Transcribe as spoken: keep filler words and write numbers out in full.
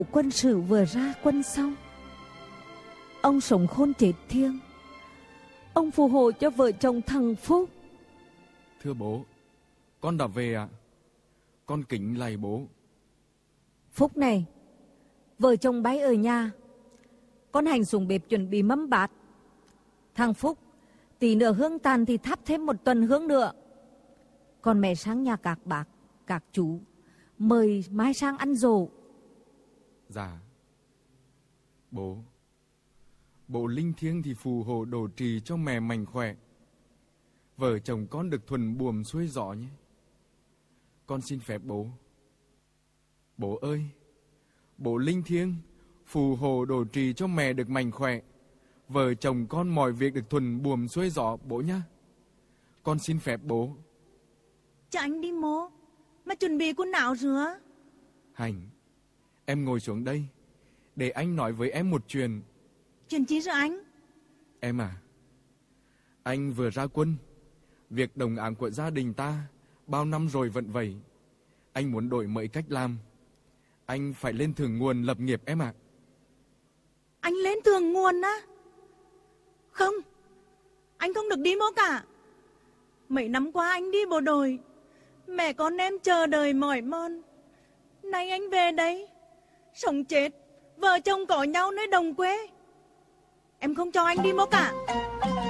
Quân sự vừa ra quân xong, ông sống khôn chết thiêng. Ông phù hộ cho vợ chồng thằng Phúc. Thưa bố, con đã về ạ. À? Con kính lạy bố. Phúc này, vợ chồng bay ở nhà, con hành xuống bếp chuẩn bị mâm bát. Thằng Phúc, tí nữa hương tàn thì thắp thêm một tuần hương nữa. Còn mẹ sang nhà các bác, các chú, mời mai sang ăn dỗ. Dạ. Bố, bố linh thiêng thì phù hộ độ trì cho mẹ mạnh khỏe. Vợ chồng con được thuần buồm xuôi gió nhé. Con xin phép bố. Bố ơi, bố linh thiêng phù hộ độ trì cho mẹ được mạnh khỏe. Vợ chồng con mọi việc được thuần buồm xuôi gió bố nhá. Con xin phép bố. Cho anh đi mố, mà chuẩn bị quần áo rửa. Hành, em ngồi xuống đây để anh nói với em một chuyện. Chuyện chi rồi anh? Em à, anh vừa ra quân. Việc đồng áng của gia đình ta bao năm rồi vẫn vậy. Anh muốn đổi mới cách làm. Anh phải lên thượng nguồn lập nghiệp em ạ. À. Anh lên thượng nguồn á? Không, anh không được đi mố cả. Mấy năm qua anh đi bộ đội, mẹ con em chờ đợi mỏi mòn. Nay anh về đây, sống chết, vợ chồng có nhau nơi đồng quê. Em không cho anh đi mố cả.